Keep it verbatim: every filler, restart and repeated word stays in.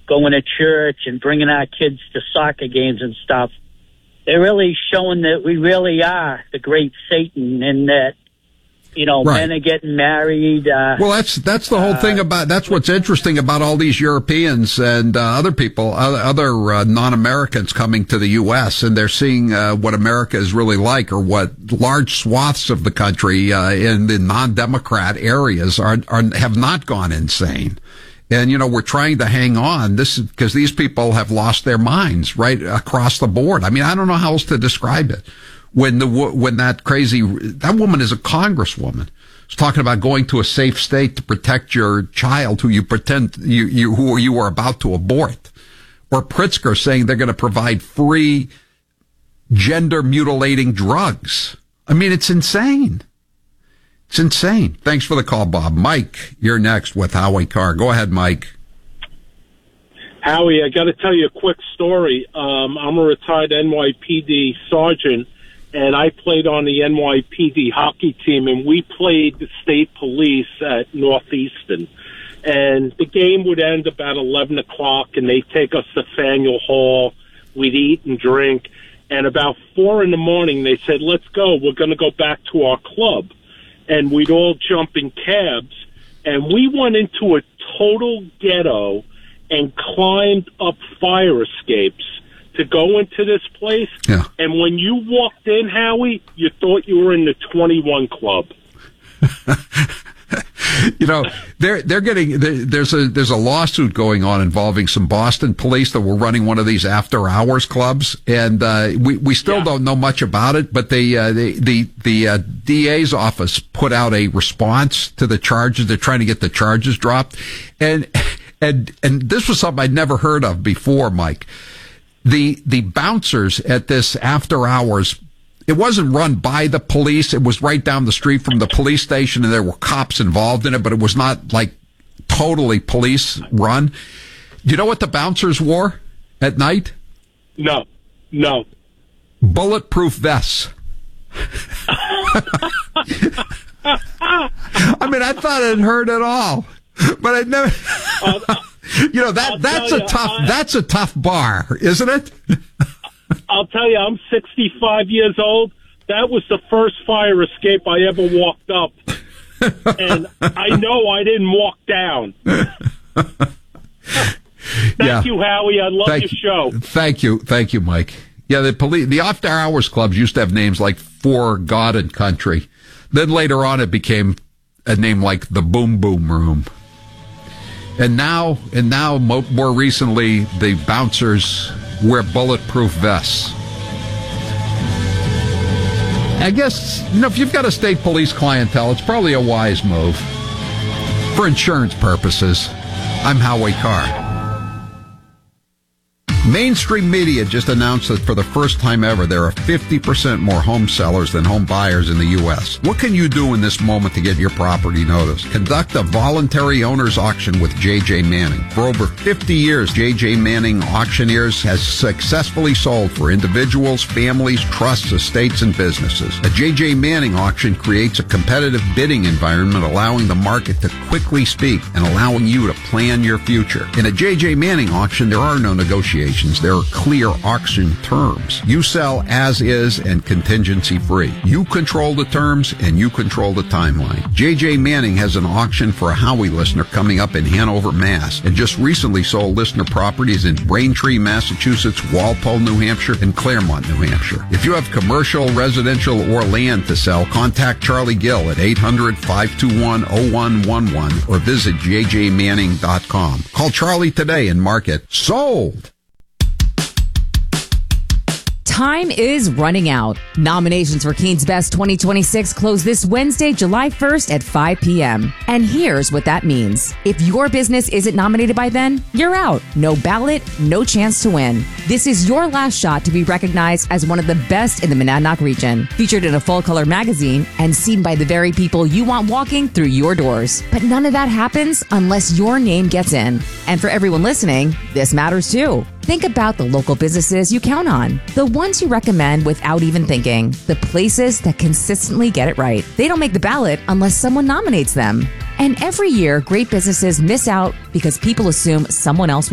going to church and bringing our kids to soccer games and stuff. They're really showing that we really are the great Satan, and that, you know, right. men are getting married. Uh, well, that's that's the whole uh, thing about, that's what's interesting about all these Europeans and uh, other people, other, other uh, non-Americans coming to the U S, and they're seeing uh, what America is really like, or what large swaths of the country uh, in the non-Democrat areas are, are have not gone insane. And, you know, we're trying to hang on. This is because these people have lost their minds right across the board. I mean, I don't know how else to describe it. When the when that crazy that woman is a congresswoman, is talking about going to a safe state to protect your child who you pretend you you who you are about to abort, or Pritzker saying they're going to provide free gender mutilating drugs. I mean, it's insane. It's insane. Thanks for the call, Bob. Mike, you're next with Howie Carr. Go ahead, Mike. Howie, I got to tell you a quick story. Um, I'm a retired N Y P D sergeant. And I played on the N Y P D hockey team, and we played the state police at Northeastern. And the game would end about eleven o'clock, and they'd take us to Faneuil Hall. We'd eat and drink. And about four in the morning, they said, let's go. We're going to go back to our club. And we'd all jump in cabs. And we went into a total ghetto and climbed up fire escapes to go into this place. Yeah. And when you walked in, Howie, you thought you were in the twenty-one club. You know, they're they're getting there's a there's a lawsuit going on involving some Boston police that were running one of these after hours clubs, and uh, we we still yeah. don't know much about it. But they, uh, the the the uh, D A's office put out a response to the charges. They're trying to get the charges dropped, and and and this was something I'd never heard of before, Mike. The, the bouncers at this after hours, it wasn't run by the police. It was right down the street from the police station, and there were cops involved in it, but it was not like totally police run. Do you know what the bouncers wore at night? No, no. Bulletproof vests. I mean, I thought I'd heard it all, but I'd never. Uh, You know, that, that's a you, tough, I, that's a tough bar, isn't it? I'll tell you, I'm sixty-five years old. That was the first fire escape I ever walked up. And I know I didn't walk down. Thank yeah. you, Howie. I love thank, your show. Thank you. Thank you, Mike. Yeah, the police, the after hours clubs used to have names like For God and Country. Then later on it became a name like the Boom Boom Room. And now, and now, more recently, the bouncers wear bulletproof vests. I guess, you know, if you've got a state police clientele, it's probably a wise move for insurance purposes. I'm Howie Carr. Mainstream media just announced that for the first time ever, there are fifty percent more home sellers than home buyers in the U S. What can you do in this moment to get your property noticed? Conduct a voluntary owner's auction with J J Manning. For over fifty years, J J Manning Auctioneers has successfully sold for individuals, families, trusts, estates, and businesses. A J J Manning auction creates a competitive bidding environment, allowing the market to quickly speak and allowing you to plan your future. In a J J Manning auction, there are no negotiations. There are clear auction terms. You sell as is and contingency free. You control the terms and you control the timeline. J J Manning has an auction for a Howie listener coming up in Hanover, Mass, and just recently sold listener properties in Braintree, Massachusetts, Walpole, New Hampshire, and Claremont, New Hampshire. If you have commercial, residential, or land to sell, contact Charlie Gill at eight hundred, five two one, oh one one one or visit j j manning dot com. Call Charlie today and mark it sold. Time is running out. Nominations for Keen's Best twenty twenty-six close this Wednesday, July first at five p.m. And here's what that means. If your business isn't nominated by then, you're out. No ballot, no chance to win. This is your last shot to be recognized as one of the best in the Monadnock region. Featured in a full-color magazine and seen by the very people you want walking through your doors. But none of that happens unless your name gets in. And for everyone listening, this matters too. Think about the local businesses you count on, the ones you recommend without even thinking, the places that consistently get it right. They don't make the ballot unless someone nominates them. And every year, great businesses miss out because people assume someone else will.